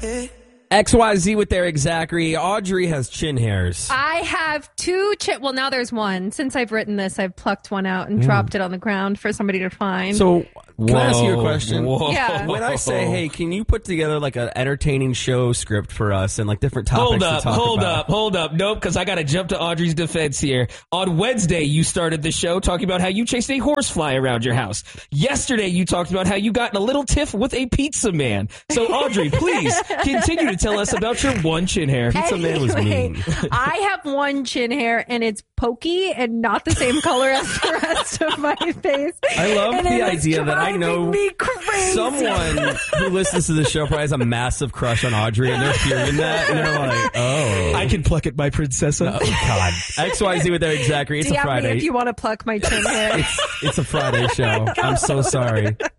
XYZ with Eric Zachary. Audrey has chin hairs. I have two well, now there's one. Since I've written this, I've plucked one out and dropped it on the ground for somebody to find. So, can I ask you a question? Yeah. When I say, hey, can you put together like an entertaining show script for us and like different topics to talk about? Hold up. Nope, because I got to jump to Audrey's defense here. On Wednesday, you started the show talking about how you chased a horsefly around your house. Yesterday, you talked about how you got in a little tiff with a pizza man. So, Audrey, please continue to tell us about your one chin hair. Pizza man was mean. I have one chin hair, and it's pokey and not the same color as the rest of my face. I love and the idea that I know me crazy. someone who listens to the show probably has a massive crush on Audrey, and they're hearing that, and they're like, oh. I can pluck it, my princessa. Oh, God. XYZ with Eric Zachary. It's a DM Friday. me if you want to pluck my chin hair. It's a Friday show. I'm so sorry.